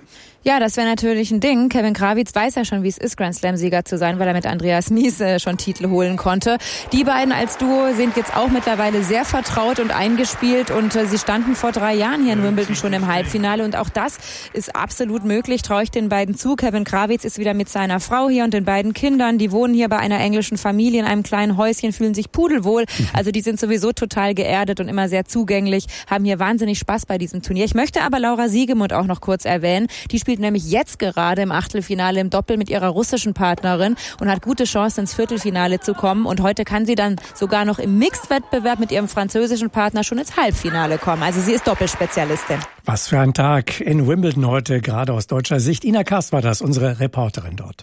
S: Ja, das wäre natürlich ein Ding. Kevin Krawitz weiß ja schon, wie es ist, Grand Slam-Sieger zu sein, weil er mit Andreas Mies äh, schon Titel holen konnte. Die beiden als Duo sind jetzt auch mittlerweile sehr vertraut und eingespielt und äh, sie standen vor drei Jahren hier in Wimbledon schon im Halbfinale und auch das ist absolut möglich, traue ich den beiden zu. Kevin Krawitz ist wieder mit seiner Frau hier und den beiden Kindern. Die wohnen hier bei einer englischen Familie in einem kleinen Häuschen, fühlen sich pudelwohl. Also die sind sowieso total geerdet und immer sehr zugänglich, haben hier wahnsinnig Spaß bei diesem Turnier. Ich möchte aber Laura Siegemund auch noch kurz erwähnen. Die spielt nämlich jetzt gerade im Achtelfinale im Doppel mit ihrer russischen Partnerin und hat gute Chancen ins Viertelfinale zu kommen. Und heute kann sie dann sogar noch im Mixed-Wettbewerb mit ihrem französischen Partner schon ins Halbfinale kommen. Also sie ist Doppelspezialistin.
E: Was für ein Tag in Wimbledon heute, gerade aus deutscher Sicht. Ina Kast war das, unsere Reporterin dort.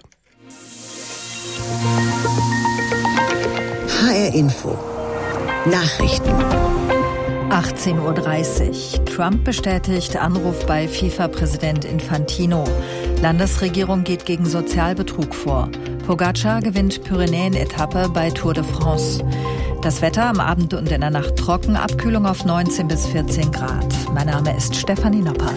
A: H R Info. Nachrichten.
B: achtzehn Uhr dreißig. Trump bestätigt Anruf bei FIFA-Präsident Infantino. Landesregierung geht gegen Sozialbetrug vor. Pogacar gewinnt Pyrenäen-Etappe bei Tour de France. Das Wetter am Abend und in der Nacht trocken, Abkühlung auf neunzehn bis vierzehn Grad. Mein Name ist Stefanie Nopper.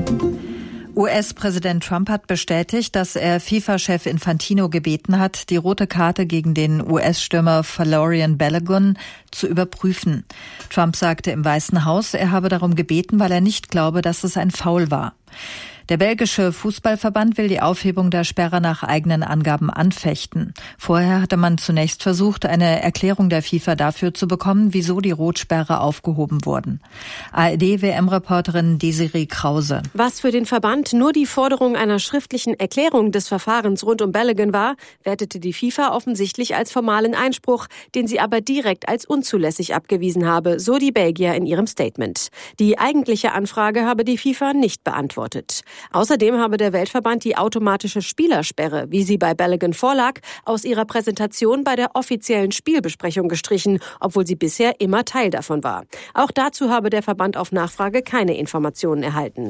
B: U S-Präsident Trump hat bestätigt, dass er FIFA-Chef Infantino gebeten hat, die rote Karte gegen den U S-Stürmer Folarin Balogun zu überprüfen. Trump sagte im Weißen Haus, er habe darum gebeten, weil er nicht glaube, dass es ein Foul war. Der belgische Fußballverband will die Aufhebung der Sperre nach eigenen Angaben anfechten. Vorher hatte man zunächst versucht, eine Erklärung der FIFA dafür zu bekommen, wieso die Rotsperre aufgehoben wurden. A R D-W M-Reporterin Desiree Krause.
T: Was für den Verband nur die Forderung einer schriftlichen Erklärung des Verfahrens rund um Balogun war, wertete die FIFA offensichtlich als formalen Einspruch, den sie aber direkt als unzulässig abgewiesen habe, so die Belgier in ihrem Statement. Die eigentliche Anfrage habe die FIFA nicht beantwortet. Außerdem habe der Weltverband die automatische Spielersperre, wie sie bei Balogun vorlag, aus ihrer Präsentation bei der offiziellen Spielbesprechung gestrichen, obwohl sie bisher immer Teil davon war. Auch dazu habe der Verband auf Nachfrage keine Informationen erhalten.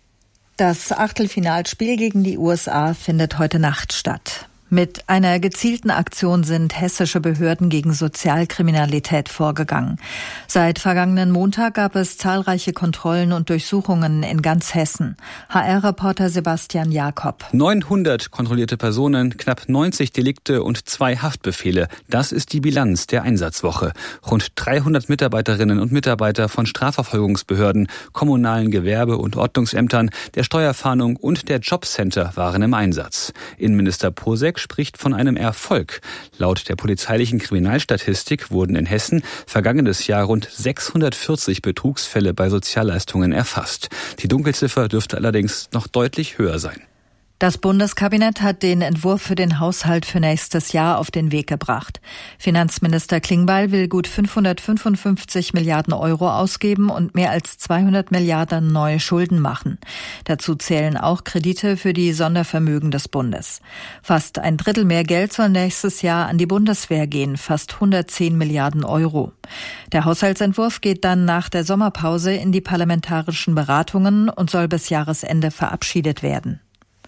B: Das Achtelfinalspiel gegen die U S A findet heute Nacht statt. Mit einer gezielten Aktion sind hessische Behörden gegen Sozialkriminalität vorgegangen. Seit vergangenen Montag gab es zahlreiche Kontrollen und Durchsuchungen in ganz Hessen. H R-Reporter Sebastian Jakob.
U: neunhundert kontrollierte Personen, knapp neunzig Delikte und zwei Haftbefehle. Das ist die Bilanz der Einsatzwoche. Rund dreihundert Mitarbeiterinnen und Mitarbeiter von Strafverfolgungsbehörden, kommunalen Gewerbe- und Ordnungsämtern, der Steuerfahndung und der Jobcenter waren im Einsatz. Innenminister Posek spricht von einem Erfolg. Laut der polizeilichen Kriminalstatistik wurden in Hessen vergangenes Jahr rund sechshundertvierzig Betrugsfälle bei Sozialleistungen erfasst. Die Dunkelziffer dürfte allerdings noch deutlich höher sein.
B: Das Bundeskabinett hat den Entwurf für den Haushalt für nächstes Jahr auf den Weg gebracht. Finanzminister Klingbeil will gut fünfhundertfünfundfünfzig Milliarden Euro ausgeben und mehr als zweihundert Milliarden neue Schulden machen. Dazu zählen auch Kredite für die Sondervermögen des Bundes. Fast ein Drittel mehr Geld soll nächstes Jahr an die Bundeswehr gehen, fast hundertzehn Milliarden Euro. Der Haushaltsentwurf geht dann nach der Sommerpause in die parlamentarischen Beratungen und soll bis Jahresende verabschiedet werden.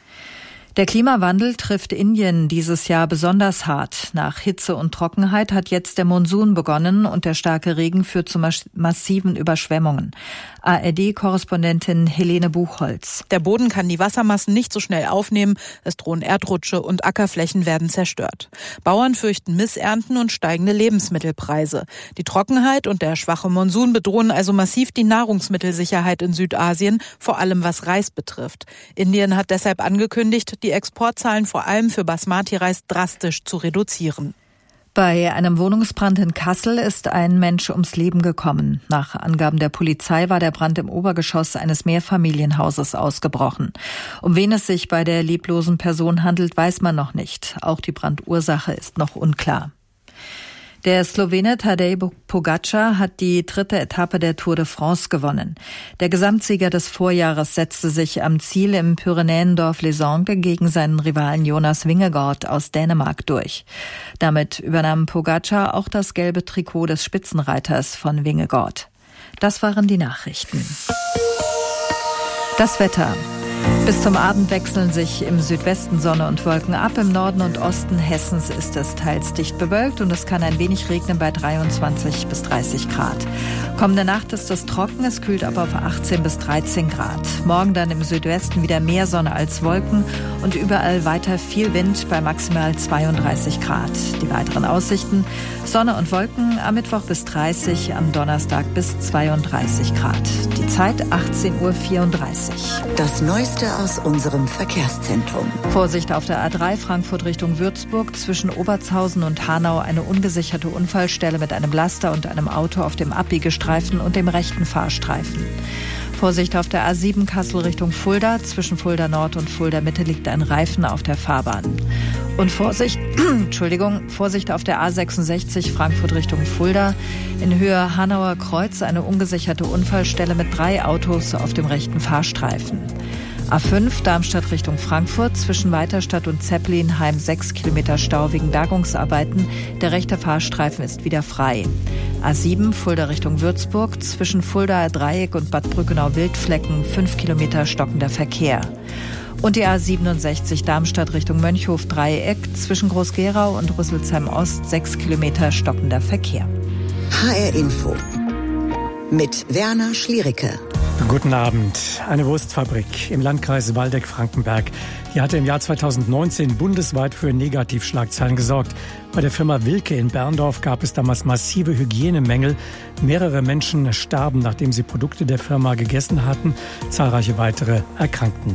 B: Der Klimawandel trifft Indien dieses Jahr besonders hart. Nach Hitze und Trockenheit hat jetzt der Monsun begonnen und der starke Regen führt zu massiven Überschwemmungen. A R D-Korrespondentin Helene Buchholz.
V: Der Boden kann die Wassermassen nicht so schnell aufnehmen. Es drohen Erdrutsche und Ackerflächen werden zerstört. Bauern fürchten Missernten und steigende Lebensmittelpreise. Die Trockenheit und der schwache Monsun bedrohen also massiv die Nahrungsmittelsicherheit in Südasien, vor allem was Reis betrifft. Indien hat deshalb angekündigt, die Exportzahlen vor allem für Basmati-Reis drastisch zu reduzieren.
B: Bei einem Wohnungsbrand in Kassel ist ein Mensch ums Leben gekommen. Nach Angaben der Polizei war der Brand im Obergeschoss eines Mehrfamilienhauses ausgebrochen. Um wen es sich bei der leblosen Person handelt, weiß man noch nicht. Auch die Brandursache ist noch unklar. Der Slowene Tadej Pogacar hat die dritte Etappe der Tour de France gewonnen. Der Gesamtsieger des Vorjahres setzte sich am Ziel im Pyrenäendorf Les Angles gegen seinen Rivalen Jonas Vingegaard aus Dänemark durch. Damit übernahm Pogacar auch das gelbe Trikot des Spitzenreiters von Vingegaard. Das waren die Nachrichten. Das Wetter. Bis zum Abend wechseln sich im Südwesten Sonne und Wolken ab. Im Norden und Osten Hessens ist es teils dicht bewölkt und es kann ein wenig regnen bei dreiundzwanzig bis dreißig Grad. Kommende Nacht ist es trocken, es kühlt aber auf achtzehn bis dreizehn Grad. Morgen dann im Südwesten wieder mehr Sonne als Wolken und überall weiter viel Wind bei maximal zweiunddreißig Grad. Die weiteren Aussichten: Sonne und Wolken, am Mittwoch bis dreißig, am Donnerstag bis zweiunddreißig Grad. Die Zeit achtzehn Uhr vierunddreißig.
A: Das Neueste aus unserem Verkehrszentrum.
B: Vorsicht auf der A drei Frankfurt Richtung Würzburg. Zwischen Obertshausen und Hanau eine ungesicherte Unfallstelle mit einem Laster und einem Auto auf dem Abbiegestreifen und dem rechten Fahrstreifen. Vorsicht auf der A sieben Kassel Richtung Fulda. Zwischen Fulda Nord und Fulda Mitte liegt ein Reifen auf der Fahrbahn. Und Vorsicht, Entschuldigung, Vorsicht auf der A sechsundsechzig Frankfurt Richtung Fulda. In Höhe Hanauer Kreuz eine ungesicherte Unfallstelle mit drei Autos auf dem rechten Fahrstreifen. A fünf Darmstadt Richtung Frankfurt, zwischen Weiterstadt und Zeppelinheim sechs Kilometer Stau wegen Bergungsarbeiten. Der rechte Fahrstreifen ist wieder frei. A sieben Fulda Richtung Würzburg, zwischen Fuldaer Dreieck und Bad Brückenau-Wildflecken fünf Kilometer stockender Verkehr. Und die A siebenundsechzig Darmstadt Richtung Mönchhof Dreieck, zwischen Groß-Gerau und Rüsselsheim Ost sechs Kilometer stockender Verkehr.
A: H R Info mit Werner Schliericke.
E: Guten Abend. Eine Wurstfabrik im Landkreis Waldeck-Frankenberg. Die hatte im Jahr zweitausendneunzehn bundesweit für Negativschlagzeilen gesorgt. Bei der Firma Wilke in Berndorf gab es damals massive Hygienemängel. Mehrere Menschen starben, nachdem sie Produkte der Firma gegessen hatten. Zahlreiche weitere erkrankten.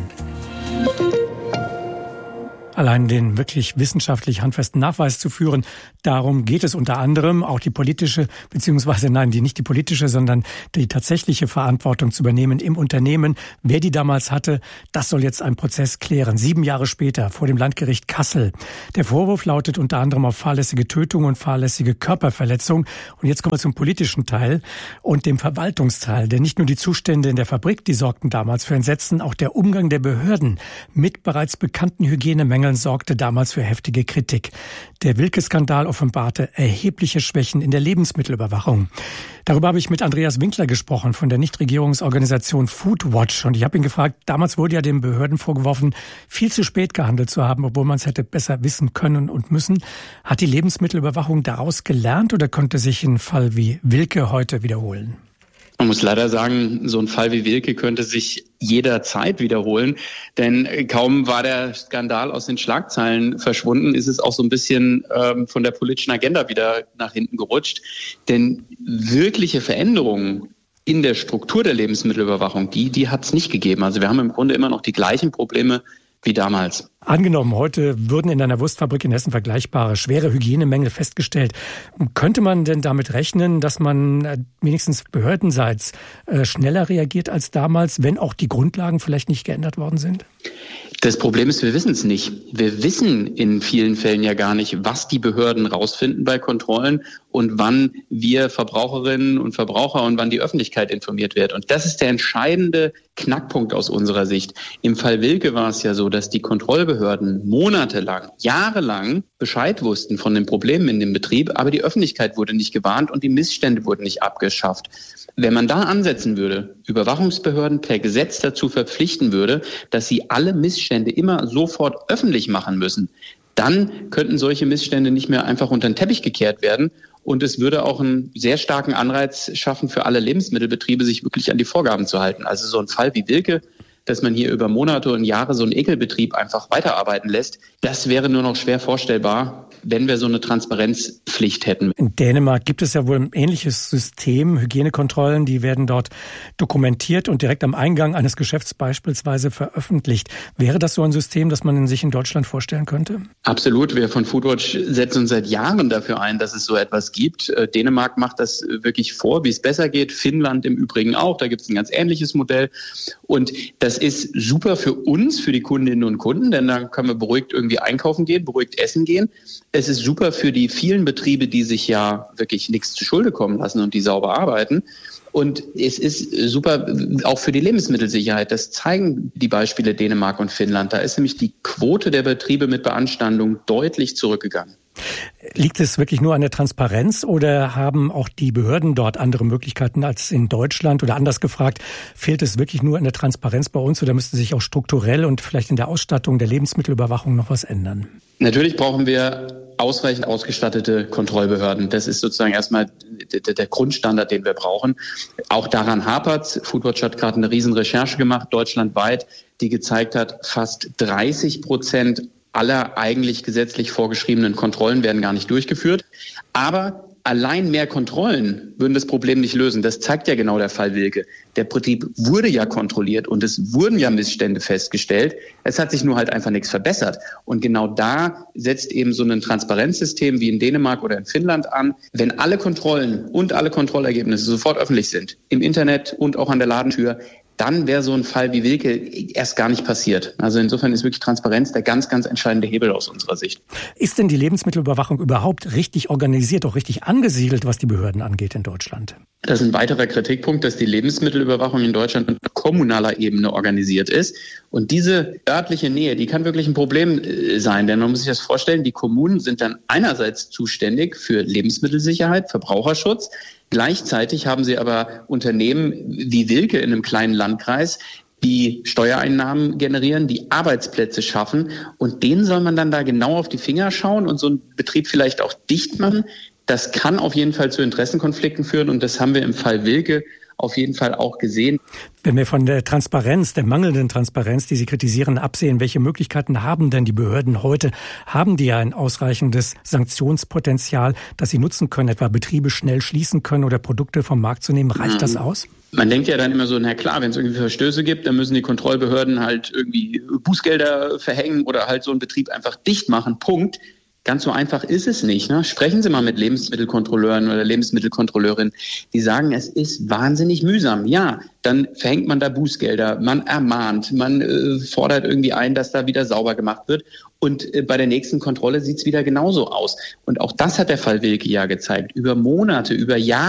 E: Allein den wirklich wissenschaftlich handfesten Nachweis zu führen, darum geht es unter anderem, auch die politische, beziehungsweise nein, die nicht die politische, sondern die tatsächliche Verantwortung zu übernehmen im Unternehmen. Wer die damals hatte, das soll jetzt ein Prozess klären. Sieben Jahre später vor dem Landgericht Kassel. Der Vorwurf lautet unter anderem auf fahrlässige Tötung und fahrlässige Körperverletzung. Und jetzt kommen wir zum politischen Teil und dem Verwaltungsteil. Denn nicht nur die Zustände in der Fabrik, die sorgten damals für Entsetzen, auch der Umgang der Behörden mit bereits bekannten Hygienemängeln sorgte damals für heftige Kritik. Der Wilke-Skandal offenbarte erhebliche Schwächen in der Lebensmittelüberwachung. Darüber habe ich mit Andreas Winkler gesprochen von der Nichtregierungsorganisation Foodwatch. Und ich habe ihn gefragt, damals wurde ja den Behörden vorgeworfen, viel zu spät gehandelt zu haben, obwohl man es hätte besser wissen können und müssen. Hat die Lebensmittelüberwachung daraus gelernt oder könnte sich ein Fall wie Wilke heute wiederholen?
C: Man muss leider sagen, so ein Fall wie Wilke könnte sich jederzeit wiederholen, denn kaum war der Skandal aus den Schlagzeilen verschwunden, ist es auch so ein bisschen ähm, von der politischen Agenda wieder nach hinten gerutscht. Denn wirkliche Veränderungen in der Struktur der Lebensmittelüberwachung, die, die hat es nicht gegeben. Also wir haben im Grunde immer noch die gleichen Probleme wie damals.
E: Angenommen, heute würden in einer Wurstfabrik in Hessen vergleichbare schwere Hygienemängel festgestellt. Könnte man denn damit rechnen, dass man wenigstens behördenseits schneller reagiert als damals, wenn auch die Grundlagen vielleicht nicht geändert worden sind?
C: Das Problem ist, wir wissen es nicht. Wir wissen in vielen Fällen ja gar nicht, was die Behörden rausfinden bei Kontrollen und wann wir Verbraucherinnen und Verbraucher und wann die Öffentlichkeit informiert wird. Und das ist der entscheidende Knackpunkt aus unserer Sicht. Im Fall Wilke war es ja so, dass die Kontrollbehörden monatelang, jahrelang Bescheid wussten von den Problemen in dem Betrieb, aber die Öffentlichkeit wurde nicht gewarnt und die Missstände wurden nicht abgeschafft. Wenn man da ansetzen würde, Überwachungsbehörden per Gesetz dazu verpflichten würde, dass sie alle Missstände immer sofort öffentlich machen müssen, dann könnten solche Missstände nicht mehr einfach unter den Teppich gekehrt werden. Und es würde auch einen sehr starken Anreiz schaffen für alle Lebensmittelbetriebe, sich wirklich an die Vorgaben zu halten. Also so ein Fall wie Wilke, dass man hier über Monate und Jahre so einen Ekelbetrieb einfach weiterarbeiten lässt, das wäre nur noch schwer vorstellbar, wenn wir so eine Transparenzpflicht hätten.
E: In Dänemark gibt es ja wohl ein ähnliches System. Hygienekontrollen, die werden dort dokumentiert und direkt am Eingang eines Geschäfts beispielsweise veröffentlicht. Wäre das so ein System, das man sich in Deutschland vorstellen könnte?
C: Absolut. Wir von Foodwatch setzen uns seit Jahren dafür ein, dass es so etwas gibt. Dänemark macht das wirklich vor, wie es besser geht. Finnland im Übrigen auch. Da gibt es ein ganz ähnliches Modell. Und das ist super für uns, für die Kundinnen und Kunden, denn dann können wir beruhigt irgendwie einkaufen gehen, beruhigt essen gehen. Es ist super für die vielen Betriebe, die sich ja wirklich nichts zu Schulde kommen lassen und die sauber arbeiten. Und es ist super auch für die Lebensmittelsicherheit. Das zeigen die Beispiele Dänemark und Finnland. Da ist nämlich die Quote der Betriebe mit Beanstandung deutlich zurückgegangen.
E: Liegt es wirklich nur an der Transparenz oder haben auch die Behörden dort andere Möglichkeiten als in Deutschland? Oder anders gefragt, fehlt es wirklich nur an der Transparenz bei uns oder müsste sich auch strukturell und vielleicht in der Ausstattung der Lebensmittelüberwachung noch was ändern?
C: Natürlich brauchen wir ausreichend ausgestattete Kontrollbehörden. Das ist sozusagen erstmal der, der Grundstandard, den wir brauchen. Auch daran hapert's. Foodwatch hat gerade eine Riesenrecherche gemacht, deutschlandweit, die gezeigt hat, fast dreißig Prozent aller eigentlich gesetzlich vorgeschriebenen Kontrollen werden gar nicht durchgeführt. Aber allein mehr Kontrollen würden das Problem nicht lösen. Das zeigt ja genau der Fall Wilke. Der Betrieb wurde ja kontrolliert und es wurden ja Missstände festgestellt. Es hat sich nur halt einfach nichts verbessert. Und genau da setzt eben so ein Transparenzsystem wie in Dänemark oder in Finnland an. Wenn alle Kontrollen und alle Kontrollergebnisse sofort öffentlich sind, im Internet und auch an der Ladentür, dann wäre so ein Fall wie Wilke erst gar nicht passiert. Also insofern ist wirklich Transparenz der ganz, ganz entscheidende Hebel aus unserer Sicht.
E: Ist denn die Lebensmittelüberwachung überhaupt richtig organisiert, auch richtig angesiedelt, was die Behörden angeht in Deutschland?
C: Das ist ein weiterer Kritikpunkt, dass die Lebensmittelüberwachung in Deutschland auf kommunaler Ebene organisiert ist. Und diese örtliche Nähe, die kann wirklich ein Problem sein. Denn man muss sich das vorstellen, die Kommunen sind dann einerseits zuständig für Lebensmittelsicherheit, Verbraucherschutz. Gleichzeitig haben sie aber Unternehmen wie Wilke in einem kleinen Landkreis, die Steuereinnahmen generieren, die Arbeitsplätze schaffen. Und denen soll man dann da genau auf die Finger schauen und so einen Betrieb vielleicht auch dicht machen. Das kann auf jeden Fall zu Interessenkonflikten führen und das haben wir im Fall Wilke auf jeden Fall auch gesehen.
E: Wenn wir von der Transparenz, der mangelnden Transparenz, die Sie kritisieren, absehen, welche Möglichkeiten haben denn die Behörden heute? Haben die ja ein ausreichendes Sanktionspotenzial, das sie nutzen können, etwa Betriebe schnell schließen können oder Produkte vom Markt zu nehmen? Reicht das aus?
C: Man denkt ja dann immer so, na klar, wenn es irgendwie Verstöße gibt, dann müssen die Kontrollbehörden halt irgendwie Bußgelder verhängen oder halt so einen Betrieb einfach dicht machen. Punkt. Ganz so einfach ist es nicht. Ne? Sprechen Sie mal mit Lebensmittelkontrolleuren oder Lebensmittelkontrolleurinnen, die sagen, es ist wahnsinnig mühsam. Ja, dann verhängt man da Bußgelder, man ermahnt, man äh, fordert irgendwie ein, dass da wieder sauber gemacht wird. Und äh, bei der nächsten Kontrolle sieht es wieder genauso aus. Und auch das hat der Fall Wilke ja gezeigt. Über Monate, über Jahre